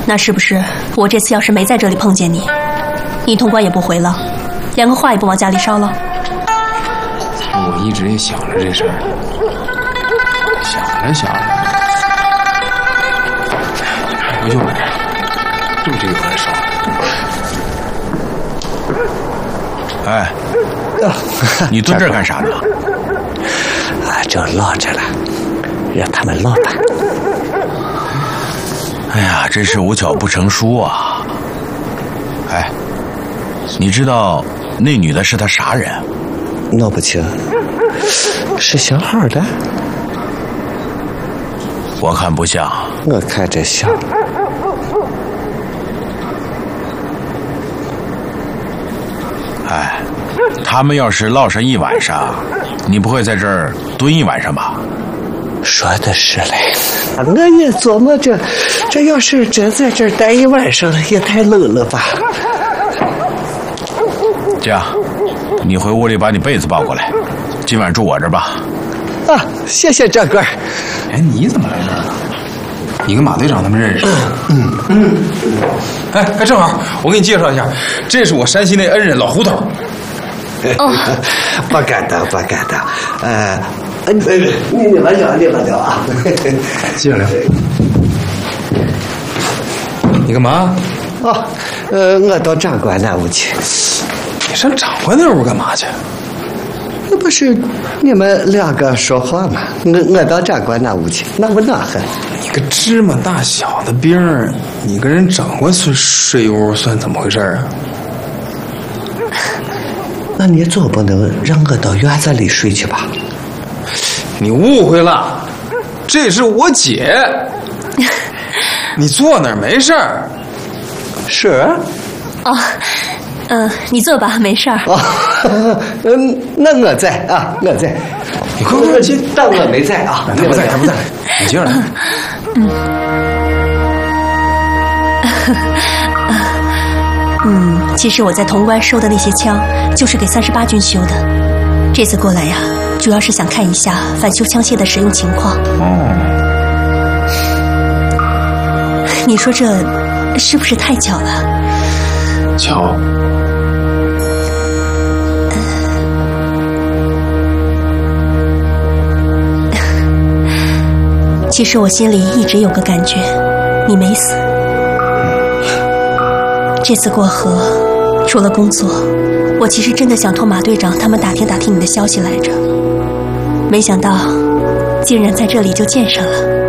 那是不是我这次要是没在这里碰见你，你潼关也不回了，连个话也不往家里捎了？ 我一直也想着这事儿，想着，回去吧，就这个很少。 哎，你蹲这儿干啥呢？ 正唠着了，让他们唠吧。 哎呀，真是无巧不成书啊！哎，你知道那女的是他啥人？ 闹不清，是小号的？ 我看不像。 我看着像。 哎，他们要是落上一晚上，你不会在这儿蹲一晚上吧？ 说的是嘞，我也琢磨着，这要是真在这儿待一晚上，也太冷了吧。 这样，你回屋里把你被子抱过来，今晚住我这儿吧。 啊，谢谢掌柜。 哎，你怎么来这儿了？你跟马队长他们认识？哎，正好，我给你介绍一下，这是我山西那恩人老胡头。 不敢当。你们聊啊！ 接着聊。你干嘛？ 我到长官那屋去。 你上长官那屋干嘛去？ 那不是你们两个说话吗？我到长官那屋去，那我哪还？ 你个芝麻大小的兵儿，你跟人长官睡一屋算怎么回事啊？ 那你总不能让我到院子里睡去吧？ 你误会了，这是我姐。你坐那儿没事儿。 是。 你坐吧，没事儿。 那我在啊，我在。 你快进， 但我没在啊， 他不在。你接着来。 其实我在潼关收的那些枪，就是给38军修的。这次过来呀，主要是想看一下反修枪械的使用情况。你说这是不是太巧了？ 巧。 其实我心里一直有个感觉，你没死。这次过河，除了工作，我其实真的想托马队长他们打听你的消息来着，没想到竟然在这里就见上了。